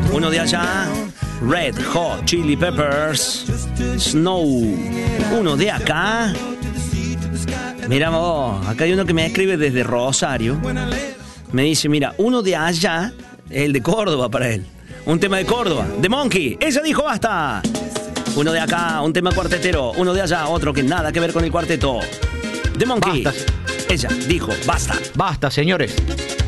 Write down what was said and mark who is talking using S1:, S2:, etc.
S1: Uno de allá, Red Hot Chili Peppers, Snow. Uno de acá, mira vos, acá hay uno que me escribe desde Rosario. Me dice, mira, uno de allá, el de Córdoba para él. Un tema de Córdoba, The Monkey. Ella dijo basta. Uno de acá, un tema cuartetero. Uno de allá, otro que nada que ver con el cuarteto. The Monkey.
S2: Basta.
S1: Ella dijo basta.
S2: Basta, señores.